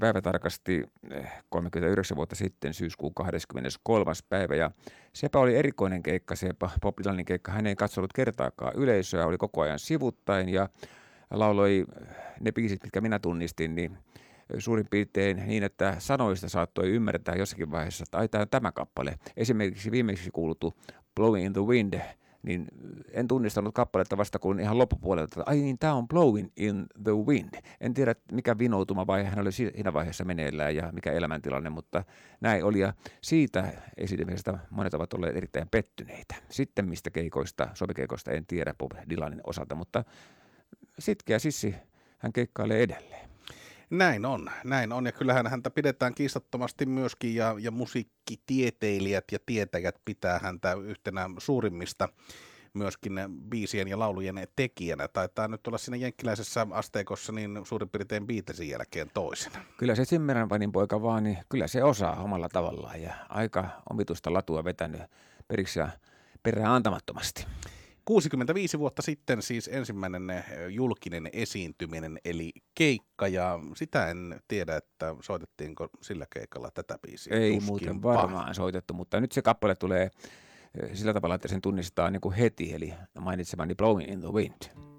päivätarkasti 39 vuotta sitten, syyskuun 23. päivä. Ja sepä oli erikoinen keikka, se Bob Dylanin keikka. Hän ei katsonut kertaakaan yleisöä, oli koko ajan sivuttain ja lauloi ne biisit, mitkä minä tunnistin, niin suurin piirtein niin, että sanoista saattoi ymmärtää jossakin vaiheessa, että ai, tämä on tämä kappale. Esimerkiksi viimeksi kuultu Blowing in the Wind, niin en tunnistanut kappaletta vasta kun ihan loppupuolelta, että ai niin, tämä on Blowing in the Wind. En tiedä, mikä vinoutuma vaihe hän oli siinä vaiheessa meneillään ja mikä elämäntilanne, mutta näin oli. Ja siitä esitelmisestä monet ovat olleet erittäin pettyneitä. Sitten mistä keikoista, sopikeikoista en tiedä Bob Dylanin osalta, mutta sitkeä sissi, hän keikkailee edelleen. Näin on. Ja kyllähän häntä pidetään kiistattomasti myöskin, ja musiikkitieteilijät ja tietäjät pitää häntä yhtenä suurimmista myöskin biisien ja laulujen tekijänä. Taitaa nyt olla siinä jenkkiläisessä asteikossa niin suurin piirtein Beatlesin jälkeen toisena. Kyllä se Zimmermanin poika vaan, niin kyllä se osaa omalla tavallaan ja aika omituista latua vetänyt periksi ja perään antamattomasti. 65 vuotta sitten siis ensimmäinen julkinen esiintyminen, eli keikka, ja sitä en tiedä, että soitettiinko sillä keikalla tätä biisiä. Ei muuten varmaan soitettu, mutta nyt se kappale tulee sillä tavalla, että sen tunnistaa niin kuin heti, eli mainitsemani Blowing in the Wind.